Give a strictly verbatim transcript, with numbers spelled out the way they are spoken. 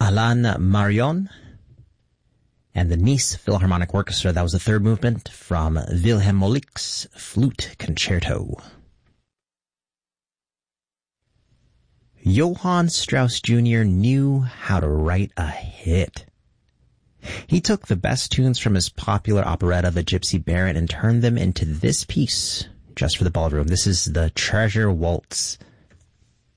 Alan Marion and the Nice Philharmonic Orchestra. That was the third movement from Wilhelm Moelik's Flute Concerto. Johann Strauss Junior knew how to write a hit. He took the best tunes from his popular operetta, The Gypsy Baron, and turned them into this piece just for the ballroom. This is the Treasure Waltz